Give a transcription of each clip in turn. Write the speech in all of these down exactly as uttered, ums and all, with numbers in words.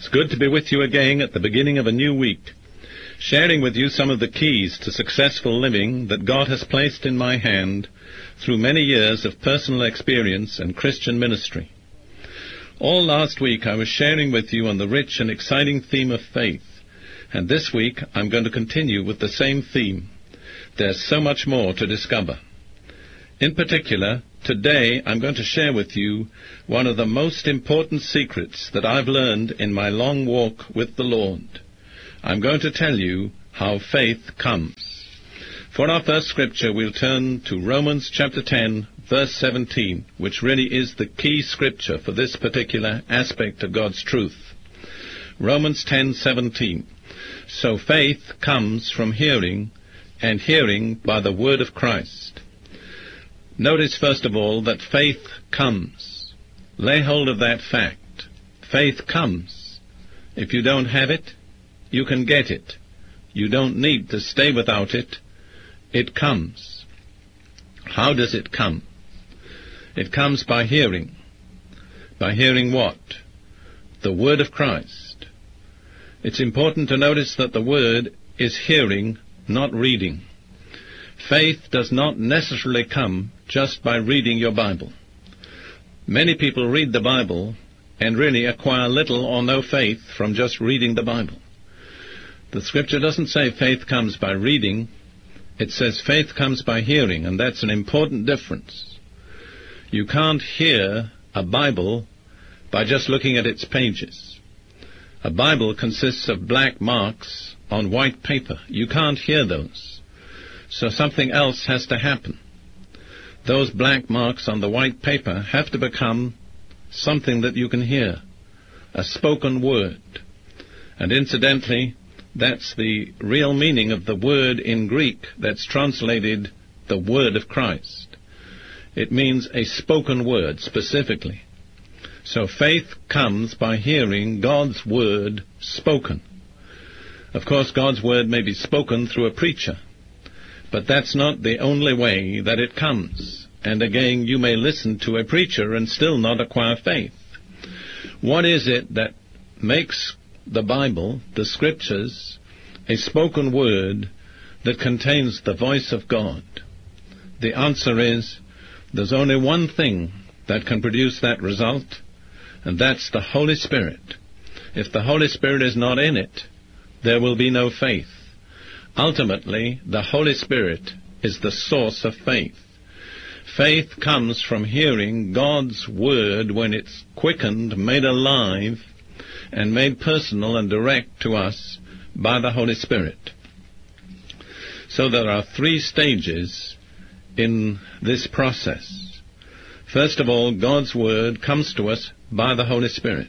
It's good to be with you again at the beginning of a new week, sharing with you some of the keys to successful living that God has placed in my hand through many years of personal experience and Christian ministry. All last week I was sharing with you on the rich and exciting theme of faith, and this week I'm going to continue with the same theme. There's so much more to discover. In particular, today I'm going to share with you one of the most important secrets that I've learned in my long walk with the Lord. I'm going to tell you how faith comes. For our first scripture, we'll turn to Romans chapter ten, verse seventeen, which really is the key scripture for this particular aspect of God's truth. Romans ten seventeen. So faith comes from hearing, and hearing by the word of Christ. Notice, first of all, that faith comes. Lay hold of that fact. Faith comes. If you don't have it, you can get it. You don't need to stay without it. It comes. How does it come? It comes by hearing. By hearing what? The word of Christ. It's important to notice that the word is hearing, not reading. Faith does not necessarily come just by reading your Bible. Many people read the Bible and really acquire little or no faith from just reading the Bible. The Scripture doesn't say faith comes by reading. It says faith comes by hearing, and that's an important difference. You can't hear a Bible by just looking at its pages. A Bible consists of black marks on white paper. You can't hear those. So something else has to happen. Those black marks on the white paper have to become something that you can hear, a spoken word. And incidentally, that's the real meaning of the word in Greek that's translated the word of Christ. It means a spoken word specifically. So faith comes by hearing God's word spoken. Of course, God's word may be spoken through a preacher, but that's not the only way that it comes. And again, you may listen to a preacher and still not acquire faith. What is it that makes the Bible, the Scriptures, a spoken word that contains the voice of God? The answer is, there's only one thing that can produce that result, and that's the Holy Spirit. If the Holy Spirit is not in it, there will be no faith. Ultimately, the Holy Spirit is the source of faith. Faith comes from hearing God's word when it's quickened, made alive, and made personal and direct to us by the Holy Spirit. So there are three stages in this process. First of all, God's word comes to us by the Holy Spirit.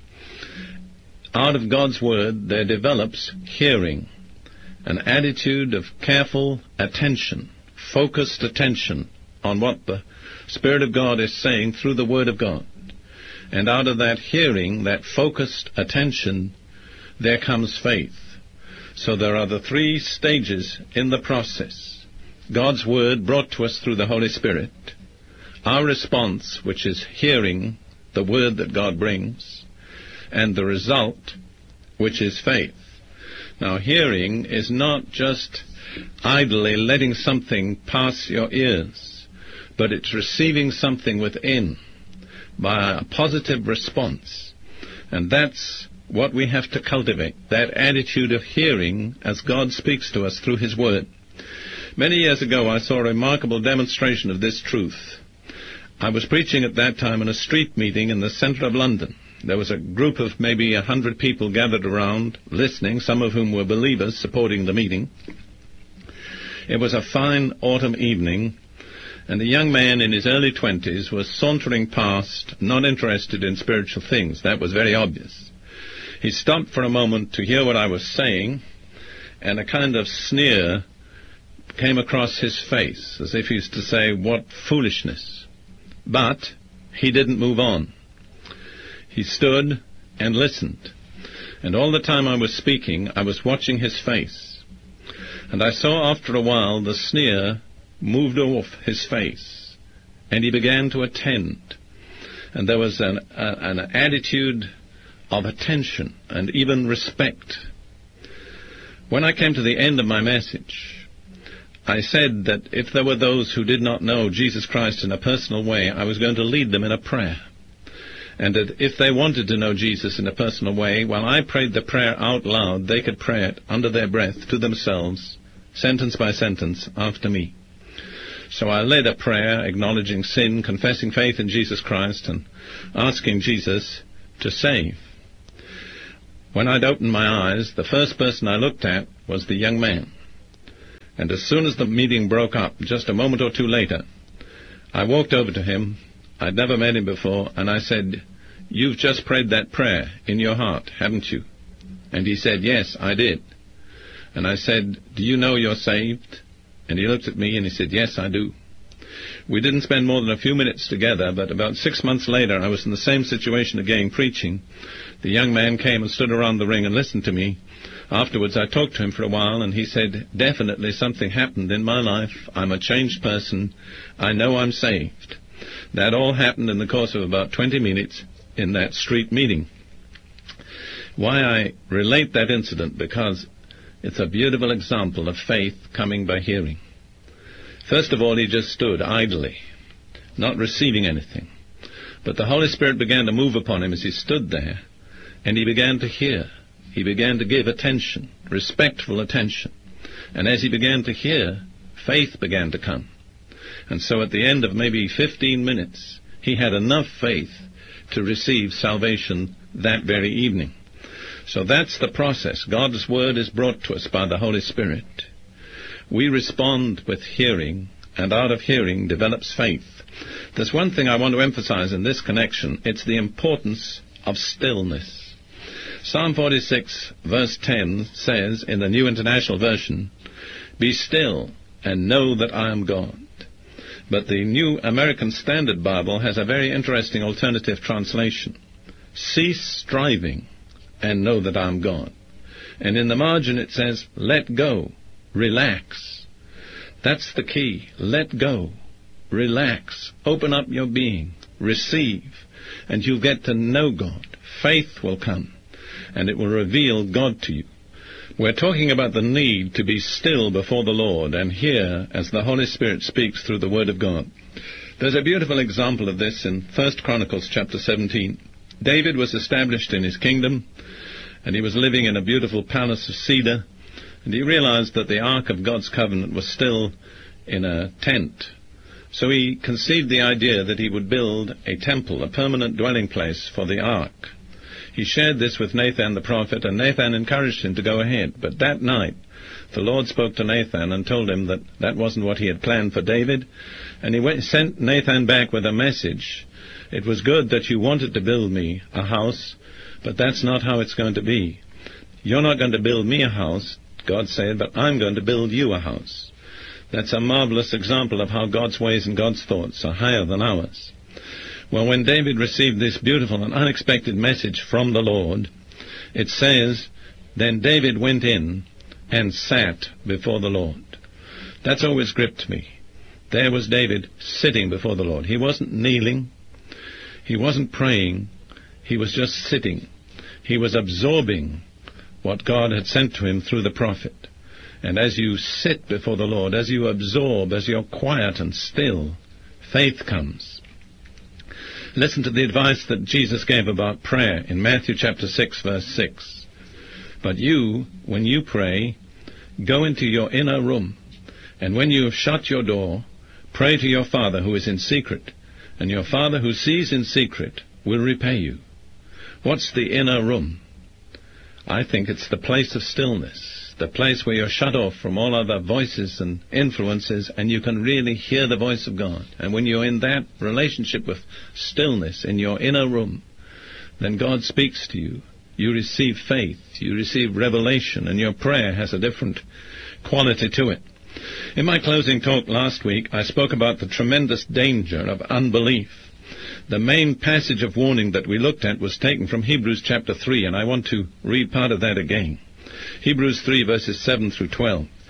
Out of God's word there develops hearing, an attitude of careful attention, focused attention on what the Spirit of God is saying through the Word of God. And out of that hearing, that focused attention, there comes faith. So there are the three stages in the process. God's Word brought to us through the Holy Spirit, our response, which is hearing the Word that God brings, and the result, which is faith. Now, hearing is not just idly letting something pass your ears, but it's receiving something within by a positive response. And that's what we have to cultivate, that attitude of hearing as God speaks to us through His Word. Many years ago, I saw a remarkable demonstration of this truth. I was preaching at that time in a street meeting in the centre of London. There was a group of maybe a hundred people gathered around, listening, some of whom were believers supporting the meeting. It was a fine autumn evening, and a young man in his early twenties was sauntering past, not interested in spiritual things. That was very obvious. He stopped for a moment to hear what I was saying, and a kind of sneer came across his face, as if he was to say, "What foolishness." But he didn't move on. He stood and listened. And all the time I was speaking, I was watching his face. And I saw after a while the sneer moved off his face, and he began to attend. And there was an, a, an attitude of attention and even respect. When I came to the end of my message, I said that if there were those who did not know Jesus Christ in a personal way, I was going to lead them in a prayer. And that if they wanted to know Jesus in a personal way, while I prayed the prayer out loud, they could pray it under their breath to themselves, sentence by sentence, after me. So I led a prayer acknowledging sin, confessing faith in Jesus Christ, and asking Jesus to save. When I'd opened my eyes, the first person I looked at was the young man. And as soon as the meeting broke up, just a moment or two later, I walked over to him. I'd never met him before, and I said, "You've just prayed that prayer in your heart, haven't you?" And he said, "Yes, I did." And I said, "Do you know you're saved?" And he looked at me and he said, "Yes, I do." We didn't spend more than a few minutes together, but about six months later, I was in the same situation again, preaching. The young man came and stood around the ring and listened to me. Afterwards, I talked to him for a while, and he said, "Definitely something happened in my life. I'm a changed person. I know I'm saved." That all happened in the course of about twenty minutes in that street meeting. Why I relate that incident? Because it's a beautiful example of faith coming by hearing. First of all, he just stood idly, not receiving anything. But the Holy Spirit began to move upon him as he stood there, and he began to hear. He began to give attention, respectful attention. And as he began to hear, faith began to come. And so at the end of maybe fifteen minutes, he had enough faith to receive salvation that very evening. So that's the process. God's Word is brought to us by the Holy Spirit. We respond with hearing, and out of hearing develops faith. There's one thing I want to emphasize in this connection. It's the importance of stillness. Psalm forty-six, verse ten says, in the New International Version, "Be still and know that I am God." But the New American Standard Bible has a very interesting alternative translation. "Cease striving and know that I am God." And in the margin it says, "Let go, relax." That's the key. Let go, relax, open up your being, receive, and you'll get to know God. Faith will come, and it will reveal God to you. We're talking about the need to be still before the Lord and hear as the Holy Spirit speaks through the Word of God. There's a beautiful example of this in First Chronicles chapter seventeen. David was established in his kingdom, and he was living in a beautiful palace of cedar, and he realized that the Ark of God's covenant was still in a tent. So he conceived the idea that he would build a temple, a permanent dwelling place for the Ark. He shared this with Nathan the prophet, and Nathan encouraged him to go ahead. But that night, the Lord spoke to Nathan and told him that that wasn't what he had planned for David, and he went, sent Nathan back with a message. "It was good that you wanted to build me a house, but that's not how it's going to be. You're not going to build me a house," God said, "but I'm going to build you a house." That's a marvelous example of how God's ways and God's thoughts are higher than ours. Well, when David received this beautiful and unexpected message from the Lord, it says, "Then David went in and sat before the Lord." That's always gripped me. There was David sitting before the Lord. He wasn't kneeling. He wasn't praying. He was just sitting. He was absorbing what God had sent to him through the prophet. And as you sit before the Lord, as you absorb, as you're quiet and still, faith comes. Listen to the advice that Jesus gave about prayer in Matthew chapter six, verse six. "But you, when you pray, go into your inner room, and when you have shut your door, pray to your Father who is in secret, and your Father who sees in secret will repay you." What's the inner room? I think it's the place of stillness, the place where you're shut off from all other voices and influences, and you can really hear the voice of God. And when you're in that relationship with stillness in your inner room, then God speaks to you. You receive faith, you receive revelation, and your prayer has a different quality to it. In my closing talk last week, I spoke about the tremendous danger of unbelief. The main passage of warning that we looked at was taken from Hebrews chapter three, and I want to read part of that again. Hebrews three, verses seven through twelve.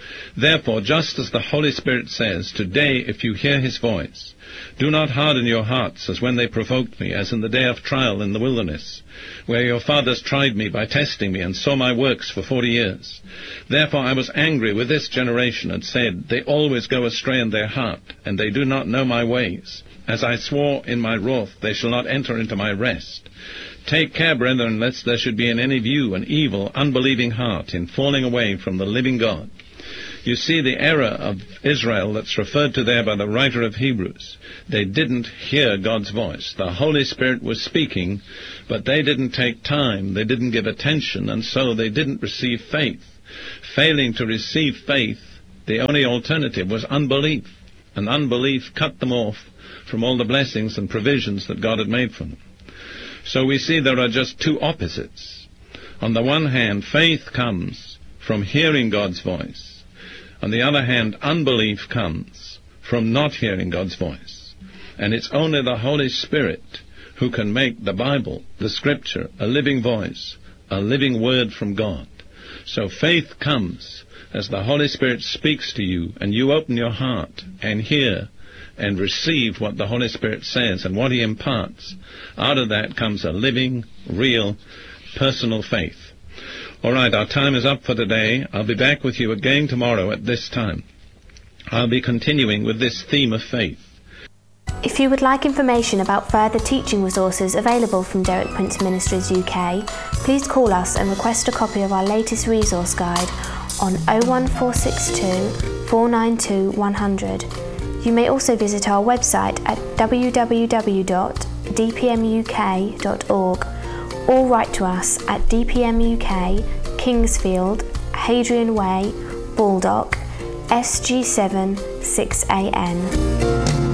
Therefore, just as the Holy Spirit says, today if you hear his voice, do not harden your hearts as when they provoked me, as in the day of trial in the wilderness, where your fathers tried me by testing me and saw my works for forty years. Therefore I was angry with this generation and said, they always go astray in their heart, and they do not know my ways. As I swore in my wrath, they shall not enter into my rest. Take care, brethren, lest there should be in any of you an evil, unbelieving heart in falling away from the living God. You see the error of Israel that's referred to there by the writer of Hebrews. They didn't hear God's voice. The Holy Spirit was speaking, but they didn't take time, they didn't give attention, and so they didn't receive faith. Failing to receive faith, the only alternative was unbelief, and unbelief cut them off from all the blessings and provisions that God had made for them. So we see there are just two opposites. On the one hand, faith comes from hearing God's voice. On the other hand, unbelief comes from not hearing God's voice. And it's only the Holy Spirit who can make the Bible, the Scripture, a living voice, a living word from God. So faith comes as the Holy Spirit speaks to you, and you open your heart and hear and receive what the Holy Spirit says and what he imparts. Out of that comes a living, real, personal faith. All right, our time is up for today. I'll be back with you again tomorrow at this time. I'll be continuing with this theme of faith. If you would like information about further teaching resources available from Derek Prince Ministries U K, please call us and request a copy of our latest resource guide on oh one four six two, four nine two, one hundred. You may also visit our website at w w w dot d p m u k dot org or write to us at D P M U K, Kingsfield, Hadrian Way, Baldock, S G seven six A N.